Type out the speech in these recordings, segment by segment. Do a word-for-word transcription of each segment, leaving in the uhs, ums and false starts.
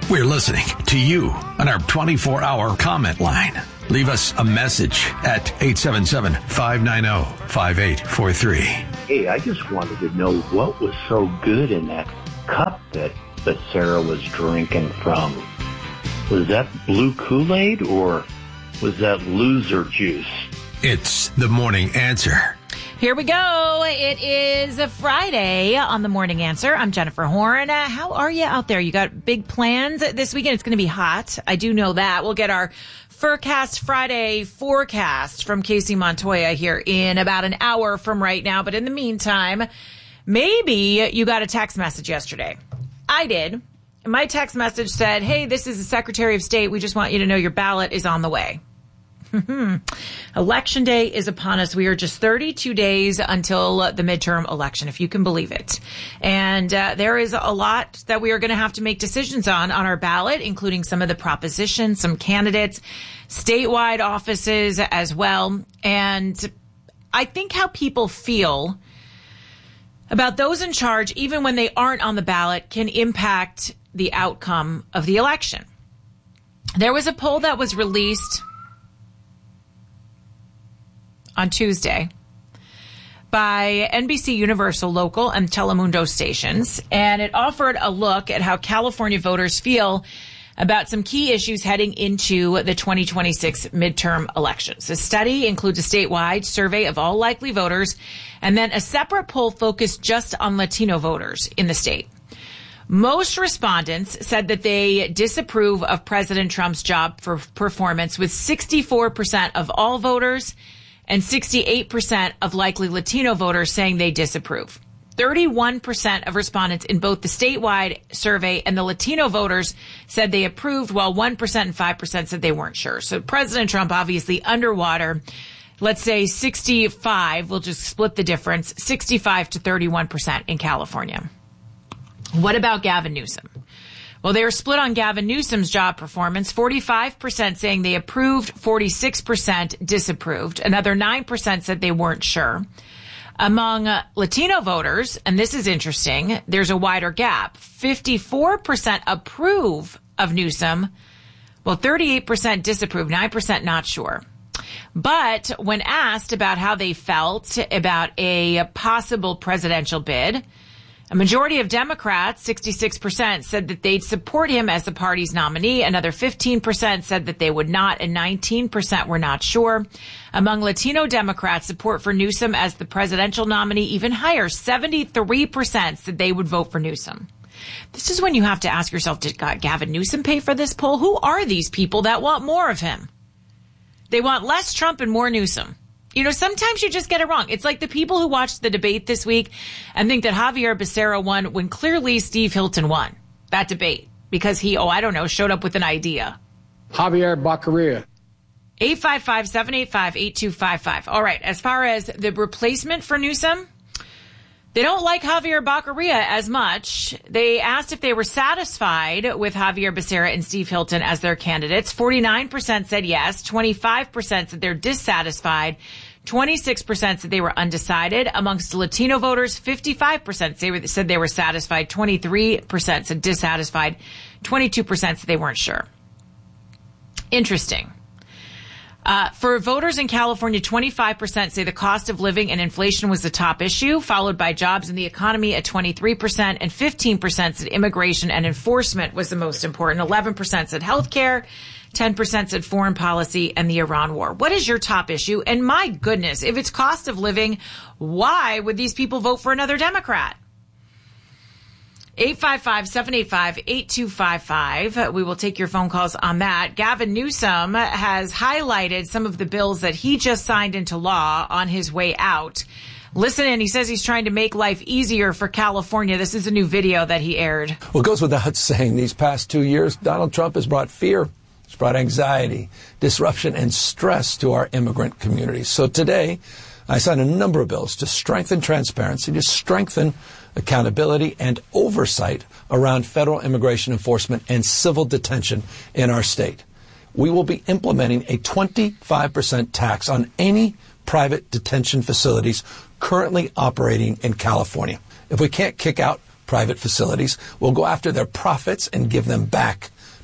We're listening to you on our twenty-four hour comment line. Leave us a message at eight seven seven, five nine zero, five eight four three. Hey, I just wanted to know what was so good in that cup that, that Sarah was drinking from. Was that blue Kool-Aid or was that loser juice? It's the Morning Answer. Here we go. It is a Friday on the Morning Answer. I'm Jennifer Horn. Uh, how are you out there? You got big plans this weekend? It's going to be hot. I do know that. We'll get our Forecast Friday forecast from Casey Montoya here in about an hour from right now. But in the meantime, maybe you got a text message yesterday. I did. My text message said, hey, this is the Secretary of State. We just want you to know your ballot is on the way. Election day is upon us. We are just thirty-two days until the midterm election, if you can believe it. And uh, there is a lot that we are going to have to make decisions on on our ballot, including some of the propositions, some candidates, statewide offices as well. And I think how people feel about those in charge, even when they aren't on the ballot, can impact the outcome of the election. There was a poll that was released on Tuesday by N B C Universal Local and Telemundo stations, and it offered a look at how California voters feel about some key issues heading into the twenty twenty-six midterm elections. The study includes a statewide survey of all likely voters and then a separate poll focused just on Latino voters in the state. Most respondents said that they disapprove of President Trump's job for performance, with sixty-four percent of all voters and sixty-eight percent of likely Latino voters saying they disapprove. thirty-one percent of respondents in both the statewide survey and the Latino voters said they approved, while one percent and five percent said they weren't sure. So President Trump obviously underwater. Let's say sixty-five, we'll just split the difference, sixty-five to thirty-one percent in California. What about Gavin Newsom? Well, they were split on Gavin Newsom's job performance, forty-five percent saying they approved, forty-six percent disapproved. Another nine percent said they weren't sure. Among uh, Latino voters, and this is interesting, there's a wider gap. fifty-four percent approve of Newsom, while thirty-eight percent disapprove, nine percent not sure. But when asked about how they felt about a possible presidential bid, a majority of Democrats, sixty-six percent, said that they'd support him as the party's nominee. Another fifteen percent said that they would not, and nineteen percent were not sure. Among Latino Democrats, support for Newsom as the presidential nominee even higher. seventy-three percent said they would vote for Newsom. This is when you have to ask yourself, did Gavin Newsom pay for this poll? Who are these people that want more of him? They want less Trump and more Newsom. You know, sometimes you just get it wrong. It's like the people who watched the debate this week and think that Javier Becerra won when clearly Steve Hilton won that debate because he, oh, I don't know, showed up with an idea. Javier Baccaria. eight five five, seven eight five, eight two five five. All right. As far as the replacement for Newsom, they don't like Javier Baccaria as much. They asked if they were satisfied with Javier Becerra and Steve Hilton as their candidates. forty-nine percent said yes. twenty-five percent said they're dissatisfied. twenty-six percent said they were undecided. Amongst Latino voters, fifty-five percent said they were satisfied. twenty-three percent said dissatisfied. twenty-two percent said they weren't sure. Interesting. Uh, for voters in California, twenty-five percent say the cost of living and inflation was the top issue, followed by jobs and the economy at twenty-three percent, and fifteen percent said immigration and enforcement was the most important. eleven percent said healthcare, ten percent said foreign policy and the Iran war. What is your top issue? And my goodness, if it's cost of living, why would these people vote for another Democrat? eight five five, seven eight five, eight two five five. We will take your phone calls on that. Gavin Newsom has highlighted some of the bills that he just signed into law on his way out. Listen in. He says he's trying to make life easier for California. This is a new video that he aired. Well, it goes without saying, these past two years, Donald Trump has brought fear, has brought anxiety, disruption, and stress to our immigrant communities. So today, I signed a number of bills to strengthen transparency, to strengthen accountability and oversight around federal immigration enforcement and civil detention in our state. We will be implementing a twenty-five percent tax on any private detention facilities currently operating in California. If we can't kick out private facilities, we'll go after their profits and give them back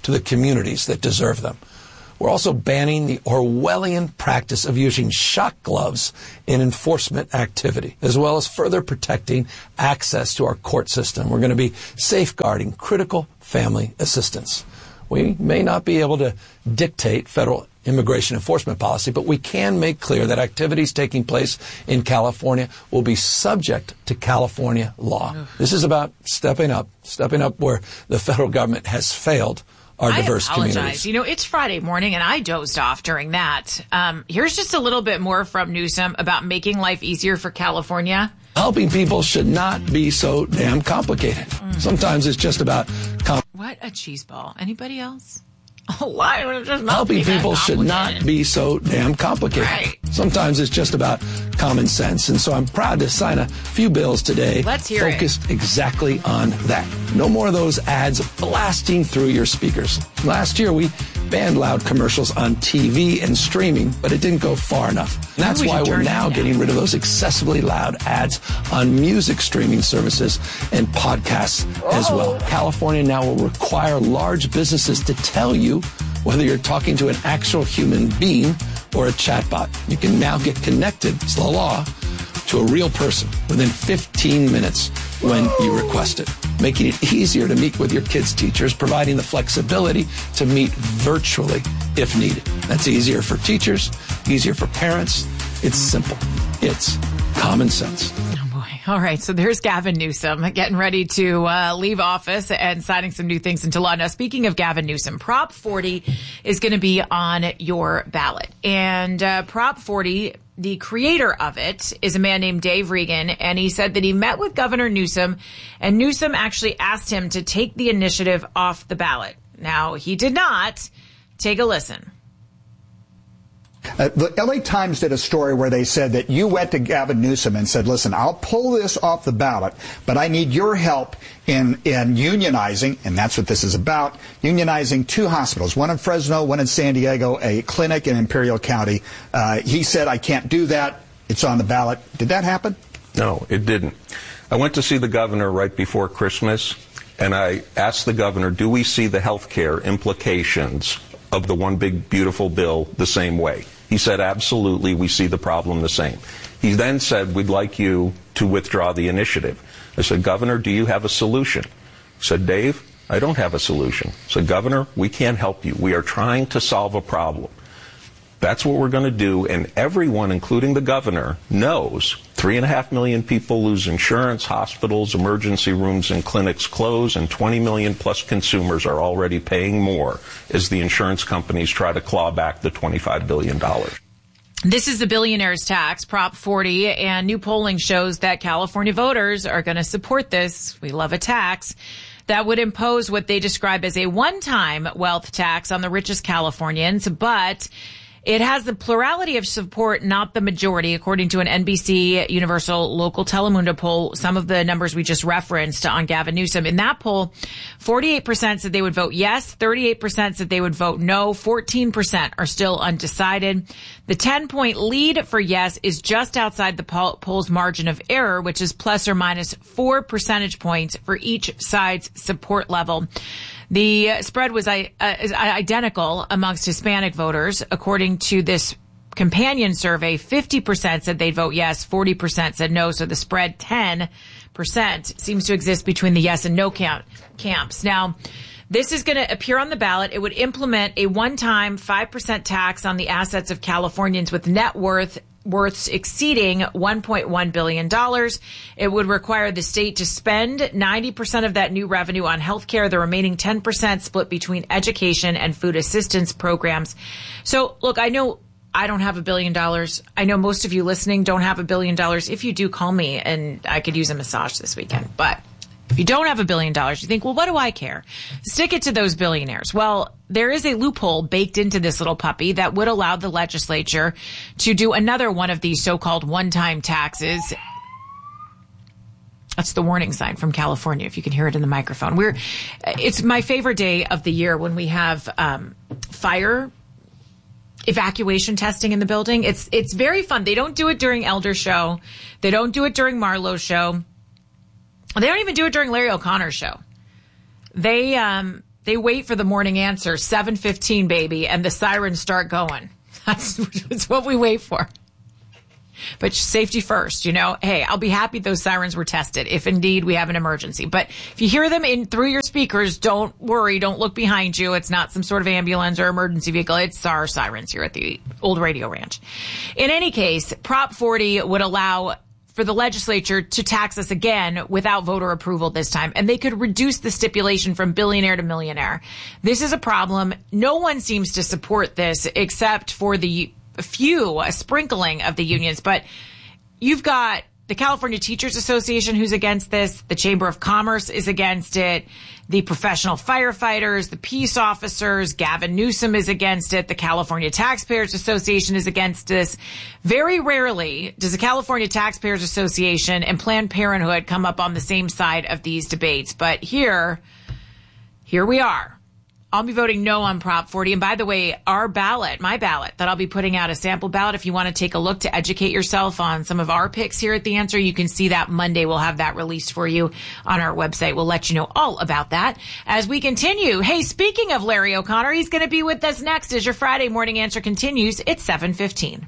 to the communities that deserve them. We're also banning the Orwellian practice of using shock gloves in enforcement activity, as well as further protecting access to our court system. We're going to be safeguarding critical family assistance. We may not be able to dictate federal immigration enforcement policy, but we can make clear that activities taking place in California will be subject to California law. Ugh. This is about stepping up, stepping up where the federal government has failed our diverse I apologize. communities. You know, it's Friday morning and I dozed off during that. Um, here's just a little bit more from Newsom about making life easier for California. Helping people should not be so damn complicated. Mm. Sometimes it's just about... Com- what a cheeseball. Anybody else? Oh, why would it just not Helping be people should not be so damn complicated. Right. Sometimes it's just about common sense. And so I'm proud to sign a few bills today Let's hear focused it. exactly on that. No more of those ads blasting through your speakers. Last year, we banned loud commercials on T V and streaming, but it didn't go far enough. And that's we why we're now getting rid of those excessively loud ads on music streaming services and podcasts oh. as well. California now will require large businesses to tell you whether you're talking to an actual human being or a chatbot. You can now get connected, it's the law, to a real person within fifteen minutes when you request it, making it easier to meet with your kids' teachers, providing the flexibility to meet virtually if needed. That's easier for teachers, easier for parents. It's simple. It's common sense. Oh boy. All right. So there's Gavin Newsom getting ready to uh, leave office and signing some new things into law. Now, speaking of Gavin Newsom, Prop forty is going to be on your ballot. And uh, Prop forty, the creator of it is a man named Dave Regan, and he said that he met with Governor Newsom, and Newsom actually asked him to take the initiative off the ballot. Now, he did not. Take a listen. Uh, the L A Times did a story where they said that you went to Gavin Newsom and said, listen, I'll pull this off the ballot, but I need your help in, in unionizing, and that's what this is about, unionizing two hospitals, one in Fresno, one in San Diego, a clinic in Imperial County. Uh, he said, I can't do that. It's on the ballot. Did that happen? No, it didn't. I went to see the governor right before Christmas, and I asked the governor, do we see the health care implications of the one big beautiful bill the same way? He said, absolutely, we see the problem the same. He then said, we'd like you to withdraw the initiative. I said, Governor, do you have a solution? He said, Dave, I don't have a solution. I said, Governor, we can't help you. We are trying to solve a problem. That's what we're going to do, and everyone, including the governor, knows three and a half million people lose insurance, hospitals, emergency rooms, and clinics close, and twenty million plus consumers are already paying more as the insurance companies try to claw back the twenty-five billion dollars. This is the billionaire's tax, Prop forty, and new polling shows that California voters are going to support this. We love a tax that would impose what they describe as a one-time wealth tax on the richest Californians, but it has the plurality of support, not the majority, according to an N B C Universal Local Telemundo poll. Some of the numbers we just referenced on Gavin Newsom. In that poll, forty-eight percent said they would vote yes, thirty-eight percent said they would vote no, fourteen percent are still undecided. The ten-point lead for yes is just outside the poll's margin of error, which is plus or minus four percentage points for each side's support level. The spread was uh, identical amongst Hispanic voters. According to this companion survey, fifty percent said they'd vote yes, forty percent said no. So the spread ten percent seems to exist between the yes and no camp, camps. Now, this is going to appear on the ballot. It would implement a one-time five percent tax on the assets of Californians with net worth worths exceeding one point one billion dollars. It would require the state to spend ninety percent of that new revenue on health care, the remaining ten percent split between education and food assistance programs. So, look, I know I don't have a billion dollars. I know most of you listening don't have a billion dollars. If you do, call me and I could use a massage this weekend. But if you don't have a billion dollars, you think, well, what do I care? Stick it to those billionaires. Well, there is a loophole baked into this little puppy that would allow the legislature to do another one of these so-called one-time taxes. That's the warning sign from California, if you can hear it in the microphone. We're, it's my favorite day of the year when we have um, fire evacuation testing in the building. It's it's very fun. They don't do it during Elder Show. They don't do it during Marlowe's show. They don't even do it during Larry O'Connor's show. They um They wait for the morning answer, seven fifteen, baby, and the sirens start going. That's, that's what we wait for. But safety first, you know. Hey, I'll be happy those sirens were tested if indeed we have an emergency. But if you hear them in through your speakers, don't worry. Don't look behind you. It's not some sort of ambulance or emergency vehicle. It's our sirens here at the Old Radio Ranch. In any case, Prop forty would allow for the legislature to tax us again without voter approval this time. And they could reduce the stipulation from billionaire to millionaire. This is a problem. No one seems to support this except for the few, a sprinkling of the unions. But you've got the California Teachers Association who's against this. The Chamber of Commerce is against it. The professional firefighters, the peace officers, Gavin Newsom is against it. The California Taxpayers Association is against this. Very rarely does the California Taxpayers Association and Planned Parenthood come up on the same side of these debates. But here, here we are. I'll be voting no on Prop forty. And by the way, our ballot, my ballot, that I'll be putting out, a sample ballot, if you want to take a look to educate yourself on some of our picks here at The Answer, you can see that Monday. We'll have that released for you on our website. We'll let you know all about that as we continue. Hey, speaking of Larry O'Connor, he's going to be with us next as your Friday Morning Answer continues. It's seven fifteen.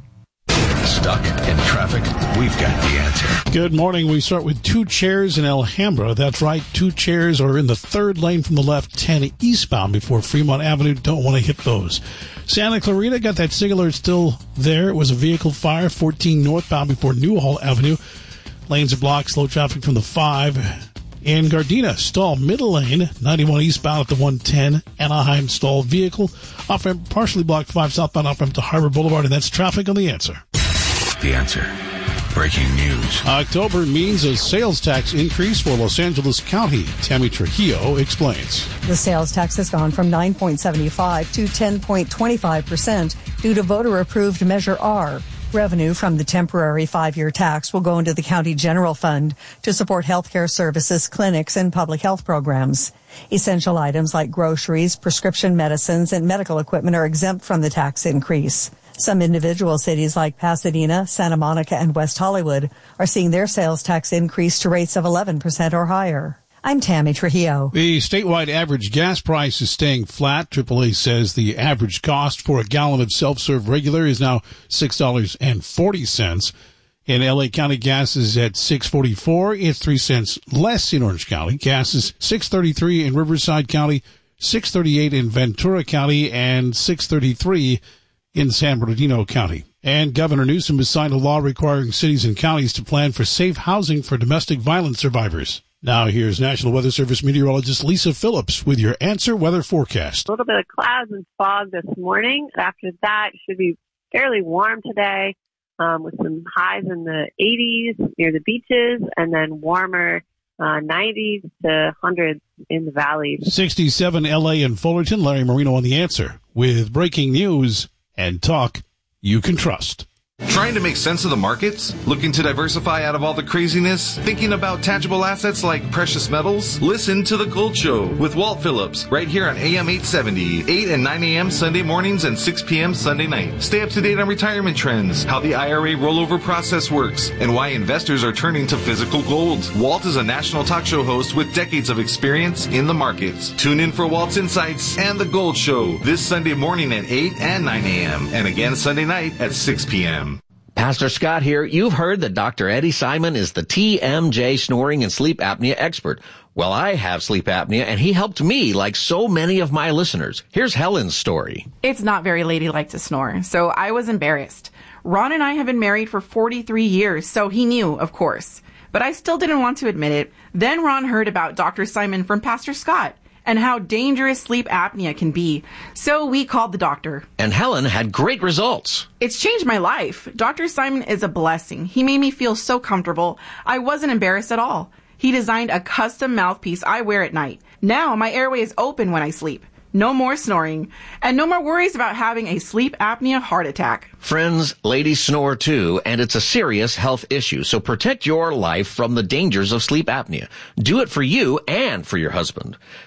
Stuck in traffic? We've got the answer. Good morning. We start with two chairs in Alhambra. That's right. Two chairs are in the third lane from the left, ten eastbound before Fremont Avenue. Don't want to hit those. Santa Clarita got that signal still there. It was a vehicle fire, fourteen northbound before Newhall Avenue. Lanes are blocked. Slow traffic from the five. And Gardena, stall middle lane, ninety-one eastbound at the one ten. Anaheim, stall vehicle. Off-ramp partially blocked, five southbound off-ramp to Harbor Boulevard. And that's traffic on The Answer. The Answer. Breaking news. October means a sales tax increase for Los Angeles County. Tammy Trujillo explains. The sales tax has gone from nine point seven five to ten point two five percent due to voter-approved Measure R. Revenue from the temporary five-year tax will go into the county general fund to support healthcare services, clinics, and public health programs. Essential items like groceries, prescription medicines, and medical equipment are exempt from the tax increase. Some individual cities like Pasadena, Santa Monica, and West Hollywood are seeing their sales tax increase to rates of eleven percent or higher. I'm Tammy Trujillo. The statewide average gas price is staying flat. triple A says the average cost for a gallon of self-serve regular is now six dollars and forty cents. In L A County, gas is at six forty-four. It's three cents less in Orange County. Gas is six thirty-three in Riverside County, six thirty-eight in Ventura County, and six thirty-three in San Bernardino County. And Governor Newsom has signed a law requiring cities and counties to plan for safe housing for domestic violence survivors. Now here's National Weather Service meteorologist Lisa Phillips with your Answer Weather Forecast. A little bit of clouds and fog this morning. After that, it should be fairly warm today, um, with some highs in the eighties near the beaches, and then warmer uh, nineties to hundreds in the valleys. sixty-seven L A and Fullerton. Larry Marino on The Answer with breaking news and talk you can trust. Trying to make sense of the markets? Looking to diversify out of all the craziness? Thinking about tangible assets like precious metals? Listen to The Gold Show with Walt Phillips right here on A M eight seventy, eight and nine a.m. Sunday mornings and six p.m. Sunday night. Stay up to date on retirement trends, how the I R A rollover process works, and why investors are turning to physical gold. Walt is a national talk show host with decades of experience in the markets. Tune in for Walt's Insights and The Gold Show this Sunday morning at eight and nine a.m. and again Sunday night at six p.m. Pastor Scott here. You've heard that Doctor Eddie Simon is the T M J snoring and sleep apnea expert. Well, I have sleep apnea, and he helped me like so many of my listeners. Here's Helen's story. It's not very ladylike to snore, so I was embarrassed. Ron and I have been married for forty-three years, so he knew, of course. But I still didn't want to admit it. Then Ron heard about Doctor Simon from Pastor Scott and how dangerous sleep apnea can be. So we called the doctor. And Helen had great results. It's changed my life. Doctor Simon is a blessing. He made me feel so comfortable. I wasn't embarrassed at all. He designed a custom mouthpiece I wear at night. Now my airway is open when I sleep. No more snoring. And no more worries about having a sleep apnea heart attack. Friends, ladies snore too, and it's a serious health issue. So protect your life from the dangers of sleep apnea. Do it for you and for your husband.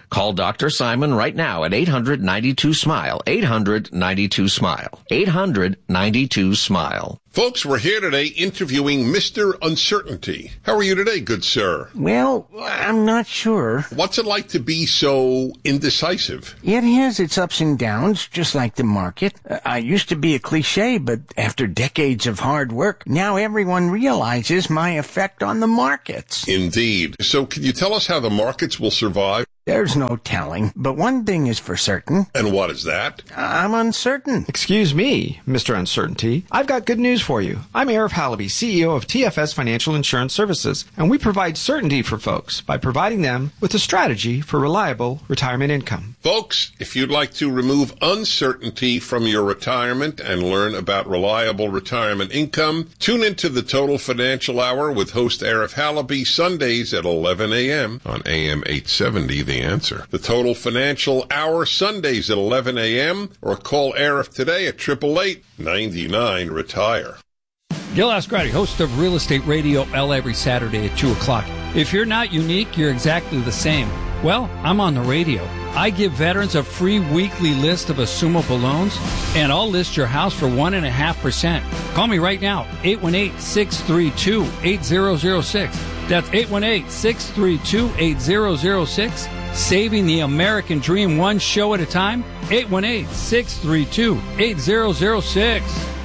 Call Doctor Simon right now at eight hundred ninety-two SMILE. eight hundred ninety-two SMILE. eight hundred ninety-two SMILE. Folks, we're here today interviewing Mister Uncertainty. How are you today, good sir? Well, I'm not sure. What's it like to be so indecisive? It has its ups and downs, just like the market. Uh, I used to be a cliche, but after decades of hard work, now everyone realizes my effect on the markets. Indeed. So can you tell us how the markets will survive? There's no telling, but one thing is for certain. And what is that? I'm uncertain. Excuse me, Mister Uncertainty. I've got good news for you. I'm Arif Halaby, C E O of T F S Financial Insurance Services, and we provide certainty for folks by providing them with a strategy for reliable retirement income. Folks, if you'd like to remove uncertainty from your retirement and learn about reliable retirement income, tune into the Total Financial Hour with host Arif Halaby Sundays at eleven a.m. on A M eight seventy, The Answer. The Total Financial Hour Sundays at eleven a.m. or call Arif today at eight eight eight, nine nine, retire. Gil Ascardi, host of Real Estate Radio L every Saturday at two o'clock. If you're not unique, you're exactly the same. Well, I'm on the radio. I give veterans a free weekly list of assumable loans, and I'll list your house for one point five percent. Call me right now, eight one eight, six three two, eight zero zero six. That's eight one eight, six three two, eight zero zero six. Saving the American dream one show at a time, eight one eight, six three two, eight zero zero six.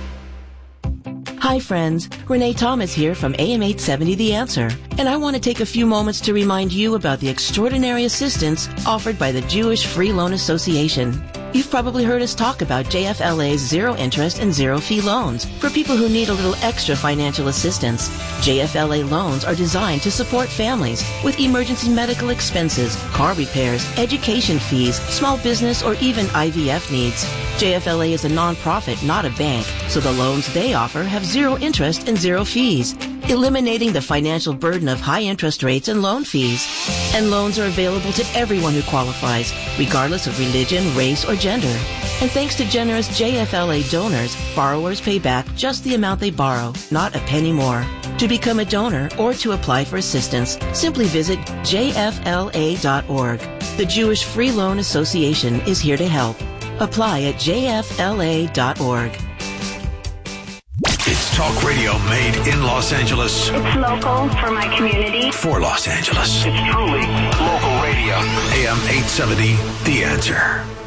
Hi friends, Renee Thomas here from A M eight seventy The Answer, and I want to take a few moments to remind you about the extraordinary assistance offered by the Jewish Free Loan Association. You've probably heard us talk about J F L A's zero interest and zero fee loans for people who need a little extra financial assistance. J F L A loans are designed to support families with emergency medical expenses, car repairs, education fees, small business, or even I V F needs. J F L A is a nonprofit, not a bank, so the loans they offer have zero interest and zero fees, eliminating the financial burden of high interest rates and loan fees. And loans are available to everyone who qualifies, regardless of religion, race, or gender. And thanks to generous J F L A donors, borrowers pay back just the amount they borrow, not a penny more. To become a donor or to apply for assistance, simply visit J F L A dot org. The Jewish Free Loan Association is here to help. Apply at J F L A dot org. It's talk radio made in Los Angeles. It's local for my community. For Los Angeles. It's truly local radio. A M eight seventy, The Answer.